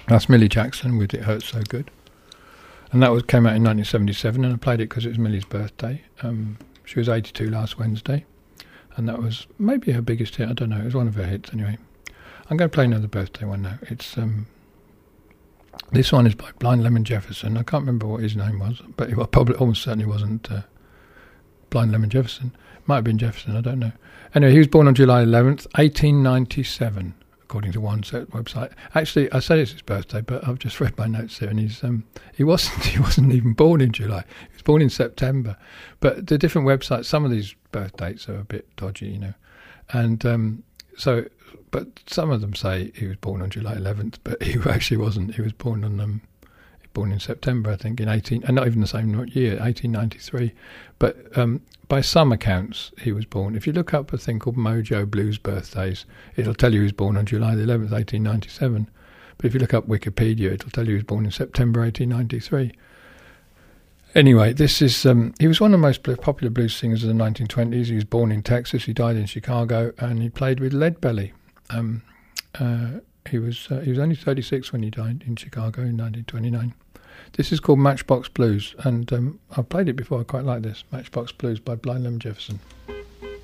That's Millie Jackson with "It Hurts So Good," and that came out in 1977. And I played it because it was Millie's birthday. She was 82 last Wednesday, and that was maybe her biggest hit. I don't know. It was one of her hits anyway. I'm going to play another birthday one now. It's this one is by Blind Lemon Jefferson. I can't remember what his name was, but it probably almost certainly wasn't Blind Lemon Jefferson. Might have been Jefferson, I don't know. Anyway, he was born on July 11th, 1897, according to one website. Actually, I said it's his birthday, but I've just read my notes here, and he wasn't even born in July. He was born in September. But the different websites, some of these birth dates are a bit dodgy, you know, and but some of them say he was born on July 11th, but he actually wasn't. He was born in September, I think, and not even the same year, 1893. But by some accounts, he was born. If you look up a thing called Mojo Blues Birthdays, it'll tell you he was born on July the 11th, 1897. But if you look up Wikipedia, it'll tell you he was born in September 1893. Anyway, this is he was one of the most popular blues singers of the 1920s. He was born in Texas. He died in Chicago, and he played with Leadbelly. He was only 36 when he died in Chicago in 1929. This is called Matchbox Blues, and I've played it before. I quite like this. Matchbox Blues by Blind Lemon Jefferson.